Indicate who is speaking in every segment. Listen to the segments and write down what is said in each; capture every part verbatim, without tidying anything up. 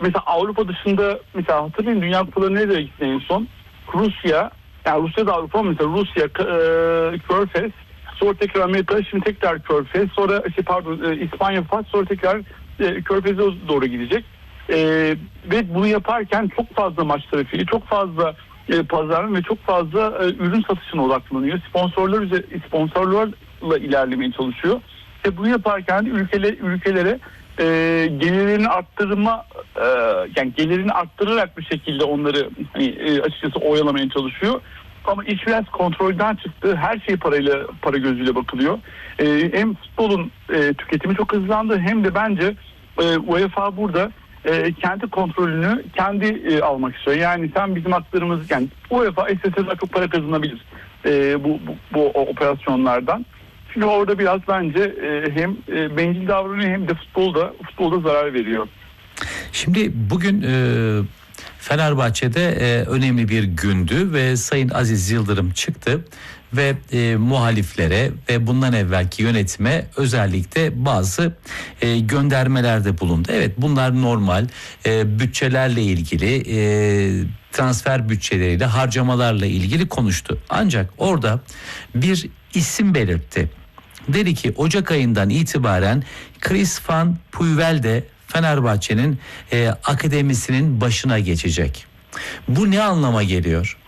Speaker 1: mesela Avrupa dışında, mesela hatırlayın Dünya Kupaları nereye gitti en son? Rusya, yani Rusya da Avrupa, mesela Rusya, e, Körfez, sonra tekrar Amerika, şimdi tekrar Körfez, sonra işte pardon e, İspanya falan, sonra tekrar e, Körfez'e doğru gidecek. E, ve bunu yaparken çok fazla maç trafiği, çok fazla e, pazarın ve çok fazla e, ürün satışına odaklanıyor. Sponsorlar üzeri, sponsorlarla ilerlemeye çalışıyor. Ve bunu yaparken de ülkele, ülkelere e, gelirlerini arttırma, e, yani gelirini arttırarak bir şekilde onları hani, e, açıkçası oyalamaya çalışıyor. Ama iş biraz kontrolden çıktı. Her şey parayla, para gözüyle bakılıyor. E, hem futbolun e, tüketimi çok hızlandı, hem de bence e, UEFA burada e, kendi kontrolünü kendi e, almak istiyor. Yani sen bizim haklarımız, yani UEFA istese daha çok para kazanabilir e, bu, bu, bu operasyonlardan. Çünkü orada biraz bence e, hem e, bencil davranıyor, hem de futbolda futbolda zarar veriyor.
Speaker 2: Şimdi bugün e, Fenerbahçe'de e, önemli bir gündü ve Sayın Aziz Yıldırım çıktı ve e, muhaliflere ve bundan evvelki yönetime özellikle bazı e, göndermelerde bulundu. Evet, bunlar normal e, bütçelerle ilgili, e, transfer bütçeleriyle, harcamalarla ilgili konuştu. Ancak orada bir isim belirtti. Dedi ki Ocak ayından itibaren Chris Van Puivel de Fenerbahçe'nin e, akademisinin başına geçecek. Bu ne anlama geliyor?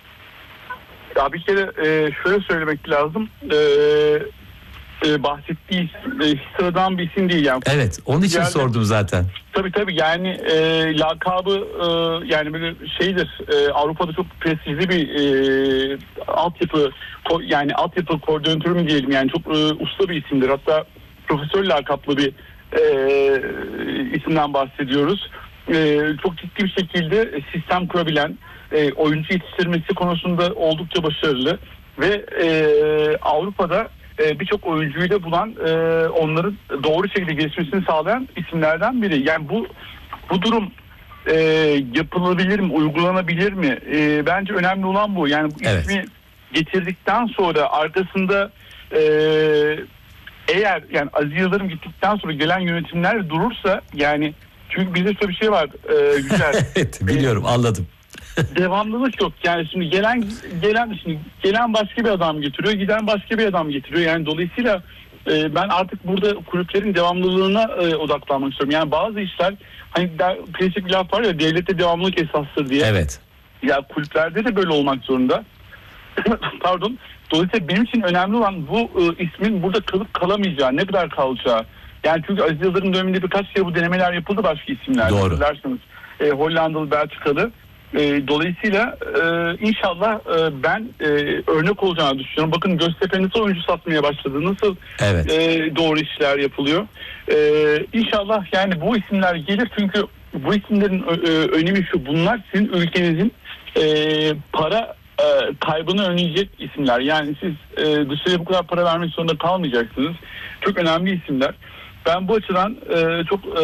Speaker 1: Ya bir kere e, şöyle söylemek lazım. E, e, bahsettiği isim, e, sıradan bir isim değil yani.
Speaker 2: Evet, onun için
Speaker 1: yani,
Speaker 2: sordum zaten.
Speaker 1: Tabii tabii yani e, lakabı e, yani böyle şeydir, e, Avrupa'da çok prestijli bir e, altyapı ko, yani altyapı koordinatörü mü diyelim, yani çok e, usta bir isimdir. Hatta profesör lakaplı bir e, isimden bahsediyoruz. E, çok ciddi bir şekilde sistem kurabilen, e, oyuncu yetiştirmesi konusunda oldukça başarılı ve e, Avrupa'da e, birçok oyuncuyu da bulan, e, onların doğru şekilde gelişmesini sağlayan isimlerden biri. Yani bu bu durum e, yapılabilir mi, uygulanabilir mi? E, bence önemli olan bu. Yani bu
Speaker 2: evet.
Speaker 1: ismi getirdikten sonra arkasında e, eğer yani Aziz Yıldırım gittikten sonra gelen yönetimler durursa, yani çünkü bizde şöyle bir şey var e, Yücel.
Speaker 2: Evet, biliyorum, anladım.
Speaker 1: Devamlılık yok. Yani şimdi gelen gelen şimdi gelen başka bir adam getiriyor, giden başka bir adam getiriyor. Yani dolayısıyla e, ben artık burada kulüplerin devamlılığına e, odaklanmak istiyorum. Yani bazı işler, hani der, klasik bir laf var ya, devlette devamlılık esastır diye.
Speaker 2: Evet.
Speaker 1: Ya kulüplerde de böyle olmak zorunda. Pardon. Dolayısıyla benim için önemli olan bu e, ismin burada kalıp kalamayacağı, ne kadar kalacağı. Yani çünkü Aziz Yıldırım döneminde birkaç kere bu denemeler yapıldı başka isimlerle.
Speaker 2: Doğru.
Speaker 1: Hatırlarsınız. E, Hollandalı, Belçikalı. E, dolayısıyla e, inşallah e, ben e, örnek olacağını düşünüyorum. Bakın Göztepe nasıl oyuncu satmaya başladı, nasıl
Speaker 2: evet.
Speaker 1: e, doğru işler yapılıyor. E, inşallah yani bu isimler gelir, çünkü bu isimlerin e, önemi şu: bunlar sizin ülkenizin e, para e, kaybını önleyecek isimler. Yani siz e, dışarıya bu kadar para vermek zorunda kalmayacaksınız. Çok önemli isimler. Ben bu açıdan e, çok e,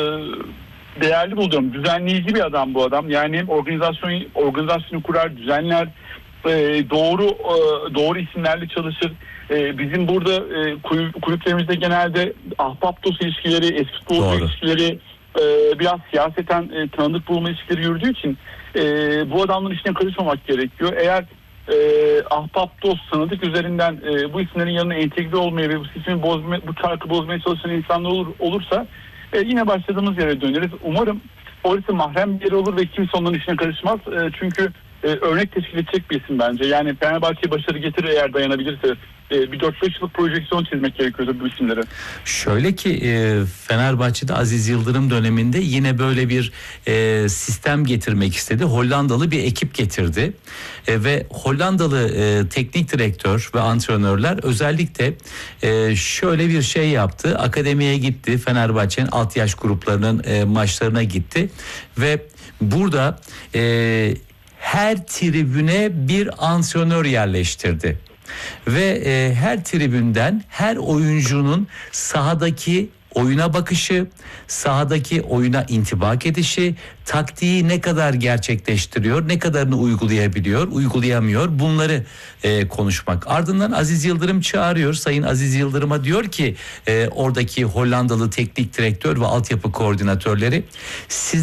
Speaker 1: değerli buluyorum. Düzenleyici bir adam bu adam. Yani organizasyon organizasyonu kurar, düzenler, e, doğru e, doğru isimlerle çalışır. E, bizim burada e, kulüplerimizde genelde ahbap dost ilişkileri, eski futbolcu ilişkileri, e, biraz siyaseten e, tanıdık bulma ilişkileri yürüdüğü için e, bu adamların işine karışmamak gerekiyor. Eğer e, ahbap dost tanıdık üzerinden e, bu isimlerin yanına entegre olmaya ve bu ismi bozma, bu çarkı bozmaya çalışan insanlar olur, olursa e, yine başladığımız yere döneriz. Umarım orası mahrem bir yer olur ve kimse onların işine karışmaz. E, çünkü e, örnek teşkil edecek bir isim bence. Yani Fenerbahçe'ye başarı getirir eğer dayanabilirse. E, bir dört beş yıllık projeksiyon çizmek gerekiyordu bu isimlere.
Speaker 2: Şöyle ki e, Fenerbahçe'de Aziz Yıldırım döneminde yine böyle bir e, sistem getirmek istedi. Hollandalı bir ekip getirdi e, ve Hollandalı e, teknik direktör ve antrenörler özellikle e, şöyle bir şey yaptı. Akademiye gitti, Fenerbahçe'nin alt yaş gruplarının e, maçlarına gitti ve burada e, her tribüne bir antrenör yerleştirdi. Ve e, her tribünden her oyuncunun sahadaki oyuna bakışı, sahadaki oyuna intibak edişi, taktiği ne kadar gerçekleştiriyor, ne kadarını uygulayabiliyor, uygulayamıyor, bunları e, konuşmak. Ardından Aziz Yıldırım çağırıyor. Sayın Aziz Yıldırım'a diyor ki e, oradaki Hollandalı teknik direktör ve altyapı koordinatörleri, siz